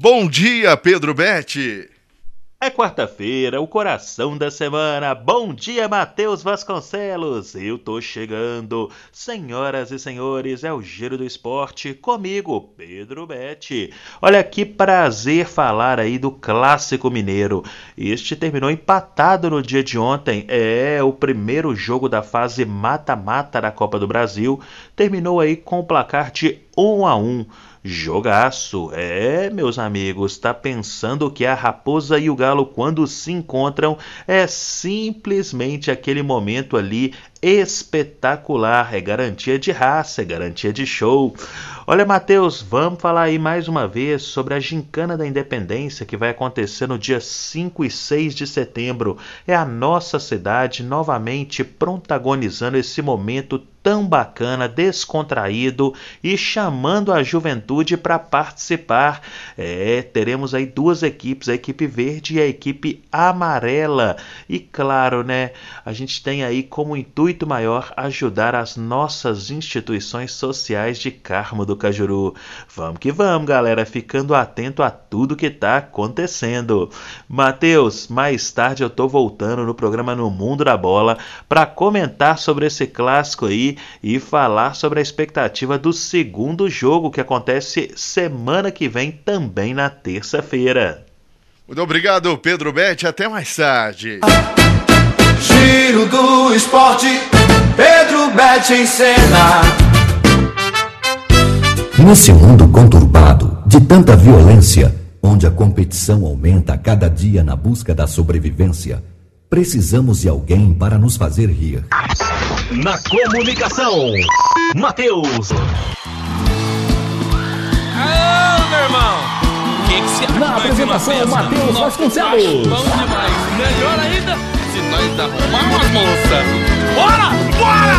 Bom dia, Pedro Betti. É quarta-feira, o coração da semana. Bom dia, Matheus Vasconcelos. Eu tô chegando. Senhoras e senhores, é o Giro do Esporte comigo, Pedro Betti. Olha que prazer falar aí do Clássico Mineiro. Este terminou empatado no dia de ontem. É o primeiro jogo da fase mata-mata da Copa do Brasil. Terminou aí com o placar de 1-1. Jogaço, meus amigos, tá pensando que a Raposa e o Galo, quando se encontram, é simplesmente aquele momento ali espetacular, é garantia de raça, é garantia de show. Olha, Matheus, vamos falar aí mais uma vez sobre a Gincana da Independência que vai acontecer no dia 5 e 6 de setembro. É a nossa cidade novamente protagonizando esse momento tão bacana, descontraído e chamando a juventude para participar. Teremos aí duas equipes, a equipe verde e a equipe amarela. E claro, né, a gente tem aí como intuito maior ajudar as nossas instituições sociais de Carmo do Cajuru. Vamos que vamos, galera, ficando atento a tudo que tá acontecendo. Matheus, mais tarde eu tô voltando no programa No Mundo da Bola para comentar sobre esse clássico aí e falar sobre a expectativa do segundo jogo que acontece semana que vem, também na terça-feira. Muito obrigado, Pedro Betti. Até mais tarde. Giro do Esporte, Pedro Betti em cena. Nesse mundo conturbado, de tanta violência, onde a competição aumenta a cada dia na busca da sobrevivência, precisamos de alguém para nos fazer rir. Na comunicação, Matheus. Ô, meu irmão. Que você acha? Na apresentação, Matheus Vasconcelos. Bom demais. Melhor ainda se nós arrumarmos umas moças. Bora! Bora!